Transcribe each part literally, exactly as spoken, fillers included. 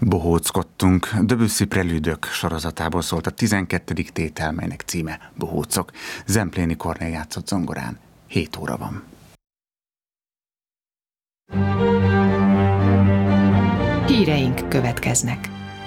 Bohóckodtunk. Debussy prelűdök sorozatából szólt a tizenkettedik tétel, melynek címe Bohócok. Zempléni Kornél játszott zongorán. hét óra van. Híreink következnek.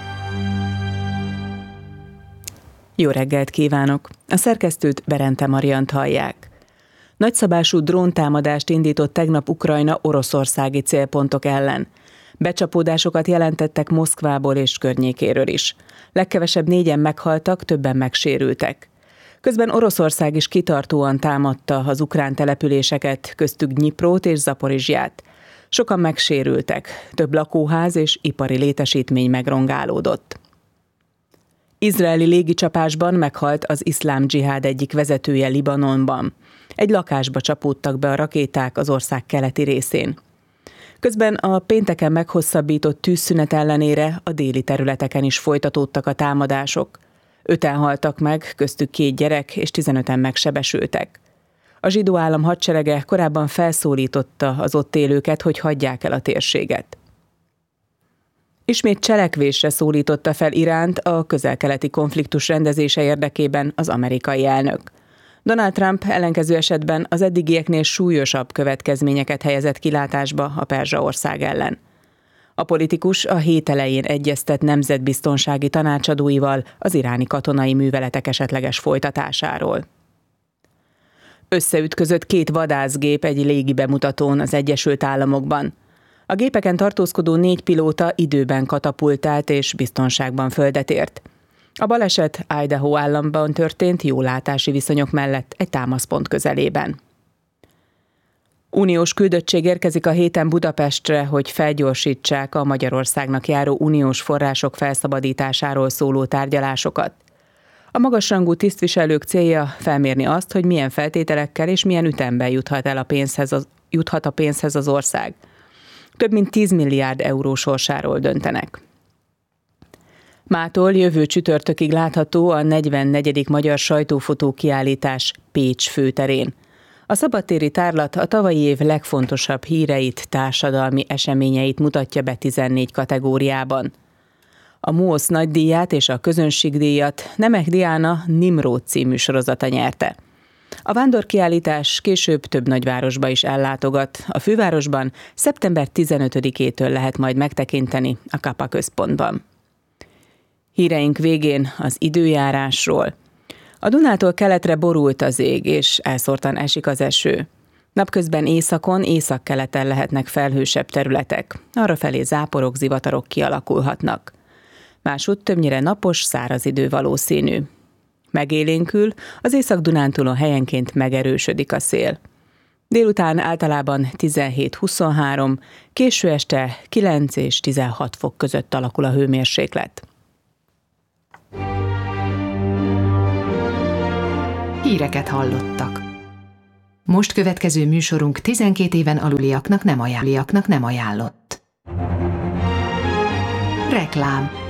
Jó reggelt kívánok! A szerkesztőt, Berente Mariant hallják. Nagyszabású dróntámadást indított tegnap Ukrajna oroszországi célpontok ellen. Becsapódásokat jelentettek Moszkvából és környékéről is. Legkevesebb négyen meghaltak, többen megsérültek. Közben Oroszország is kitartóan támadta az ukrán településeket, köztük Dnyiprót és Zaporizsját. Sokan megsérültek, több lakóház és ipari létesítmény megrongálódott. Izraeli légicsapásban meghalt az iszlám dzsihád egyik vezetője Libanonban. Egy lakásba csapódtak be a rakéták az ország keleti részén. Közben a pénteken meghosszabbított tűzszünet ellenére a déli területeken is folytatódtak a támadások. Öten haltak meg, köztük két gyerek és tizenöten megsebesültek. A zsidó állam hadserege korábban felszólította az ott élőket, hogy hagyják el a térséget. Ismét cselekvésre szólította fel Iránt a közel-keleti konfliktus rendezése érdekében az amerikai elnök. Donald Trump ellenkező esetben az eddigieknél súlyosabb következményeket helyezett kilátásba a perzsa ország ellen. A politikus a hét elején egyeztet nemzetbiztonsági tanácsadóival az iráni katonai műveletek esetleges folytatásáról. Összeütközött két vadászgép egy légi bemutatón az Egyesült Államokban. A gépeken tartózkodó négy pilóta időben katapultált és biztonságban földet ért. A baleset Idaho államban történt jólátási viszonyok mellett egy támaszpont közelében. Uniós küldöttség érkezik a héten Budapestre, hogy felgyorsítsák a Magyarországnak járó uniós források felszabadításáról szóló tárgyalásokat. A magasrangú tisztviselők célja felmérni azt, hogy milyen feltételekkel és milyen ütemben juthat el a pénzhez az, juthat a pénzhez az ország. Több mint tíz milliárd euró sorsáról döntenek. Mától jövő csütörtökig látható a negyvennegyedik Magyar Sajtófotó Kiállítás Pécs főterén. A szabadtéri tárlat a tavalyi év legfontosabb híreit, társadalmi eseményeit mutatja be tizennégy kategóriában. A MUOSZ nagydíját és a közönségdíjat Nemek Diana Nimród című sorozata nyerte. A vándorkiállítás később több nagyvárosba is ellátogat. A fővárosban szeptember tizenötödikétől lehet majd megtekinteni a Kapa központban. Híreink végén az időjárásról. A Dunától keletre borult az ég, és elszórtan esik az eső. Napközben északon, északkeleten lehetnek felhősebb területek. Arrafelé záporok, zivatarok kialakulhatnak. Másútt többnyire napos, száraz idő valószínű. Megélénkül, az Észak-Dunántúlon helyenként megerősödik a szél. Délután általában tizenhét-huszonhárom, késő este kilenc és tizenhat fok között alakul a hőmérséklet. Híreket hallottak. Most következő műsorunk tizenkét éven aluliaknak nem ajánliaknak nem ajánlott. Reklám.